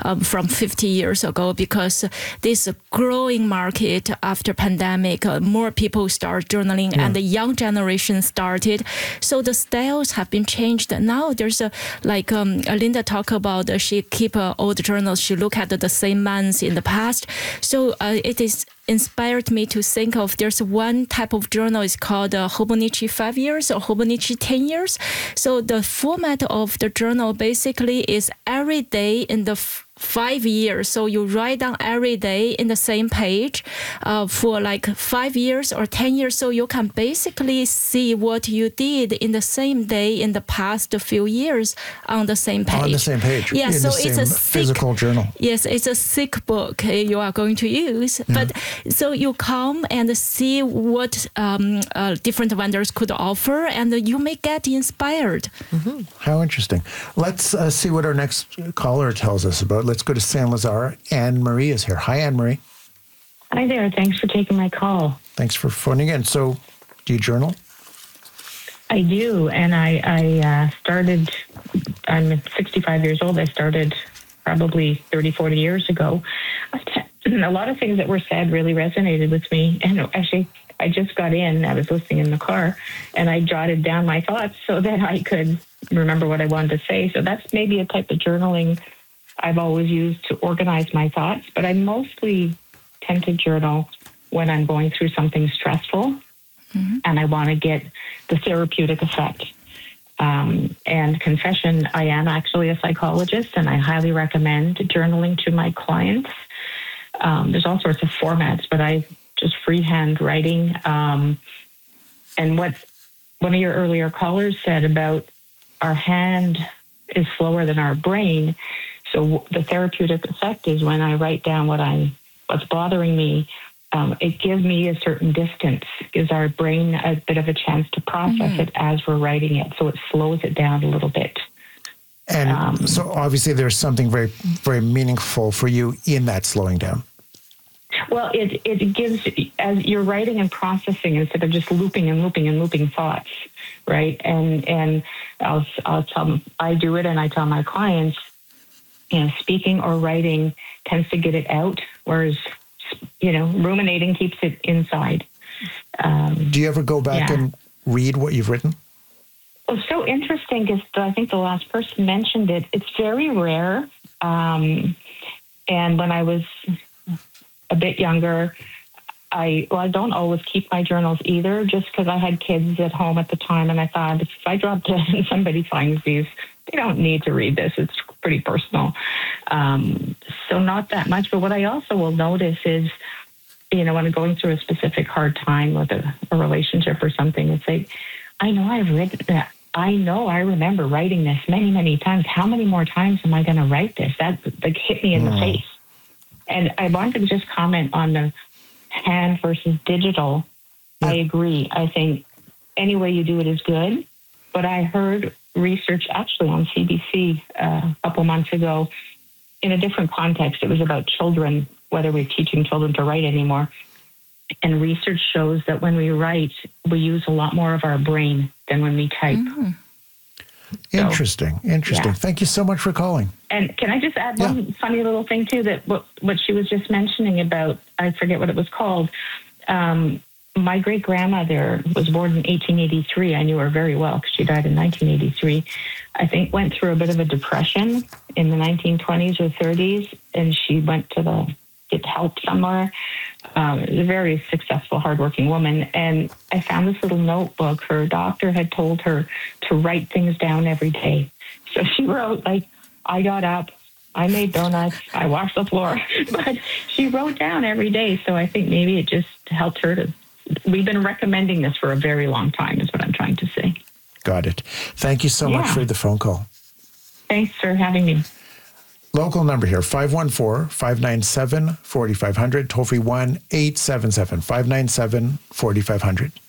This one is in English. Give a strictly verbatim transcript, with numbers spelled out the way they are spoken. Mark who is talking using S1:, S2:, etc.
S1: um, from fifty years ago, because this growing market after pandemic, uh, more people start journaling yeah. and the young generation started. So the styles have been changed. Now there's a, like um, Linda talked about, uh, she keep uh, old journals. She look at the same months in the past. So uh, it is inspired me to think of, there's one type of journal is called uh, Hobonichi five years or Hobonichi ten years. So the format of the journal basically is every day in the f- five years. So you write down every day in the same page uh, for like five years or ten years. So you can basically see what you did in the same day in the past few years on the same page.
S2: On the same page.
S1: Yeah,
S2: in
S1: so
S2: the
S1: it's
S2: same
S1: a thick,
S2: physical journal.
S1: Yes, it's a thick book you are going to use. Yeah. But so you come and see what um, uh, different vendors could offer, and you may get inspired.
S2: Mm-hmm. How interesting. Let's uh, see what our next caller tells us about. Let's go to Saint Lazare. Anne Marie is here. Hi, Anne Marie.
S3: Hi there. Thanks for taking my call.
S2: Thanks for phoning in. So, do you journal?
S3: I do, and I, I uh, started, I'm sixty-five years old. I started probably thirty, forty years ago. A lot of things that were said really resonated with me. And actually, I just got in, I was listening in the car, and I jotted down my thoughts so that I could remember what I wanted to say. So that's maybe a type of journaling I've always used to organize my thoughts. But I mostly tend to journal when I'm going through something stressful, mm-hmm. and I want to get the therapeutic effect. Um, and confession, I am actually a psychologist, and I highly recommend journaling to my clients. Um, there's all sorts of formats, but I just freehand writing. Um, and what one of your earlier callers said about our hand is slower than our brain. So the therapeutic effect is when I write down what I'm, what's bothering me. Um, it gives me a certain distance, gives our brain a bit of a chance to process mm-hmm. it as we're writing it. So it slows it down a little bit.
S2: And um, so obviously there's something very, very meaningful for you in that slowing down.
S3: Well, it it gives, as you're writing and processing instead of just looping and looping and looping thoughts, right? And and I'll I'll tell them, I do it, and I tell my clients, you know, speaking or writing tends to get it out, whereas, you know, ruminating keeps it inside. Um,
S2: do you ever go back yeah. and read what you've written?
S3: Well, so interesting because I think the last person mentioned it. It's very rare. Um, and when I was a bit younger, I well, I don't always keep my journals either, just because I had kids at home at the time, and I thought if I drop dead and somebody finds these, they don't need to read this. It's pretty personal. Um, so not that much. But what I also will notice is, you know, when I'm going through a specific hard time with a, a relationship or something, it's like, I know I've read that. I know I remember writing this many, many times. How many more times am I going to write this? That like hit me in mm. the face. And I wanted to just comment on the hand versus digital. Yeah. I agree. I think any way you do it is good. But I heard research actually on C B C uh, a couple months ago in a different context. It was about children, whether we're teaching children to write anymore. And research shows that when we write, we use a lot more of our brain than when we type. Mm.
S2: Interesting. So, Interesting. Yeah. Thank you so much for calling.
S3: And can I just add one yeah. funny little thing, too, that what, what she was just mentioning about, I forget what it was called. Um, my great-grandmother was born in eighteen eighty-three. I knew her very well because she died in nineteen eighty-three. I think went through a bit of a depression in the nineteen twenties or thirties, and she went to the get help somewhere. Um, a very successful, hardworking woman. And I found this little notebook. Her doctor had told her to write things down every day. So she wrote, like, I got up, I made donuts, I washed the floor. But she wrote down every day. So I think maybe it just helped her to... We've been recommending this for a very long time, is what I'm trying to say.
S2: Got it. Thank you so yeah. much for the phone call.
S3: Thanks for having me.
S2: Local number here, five one four, five nine seven, four five zero zero, toll free one eight seven seven, five nine seven, four five zero zero.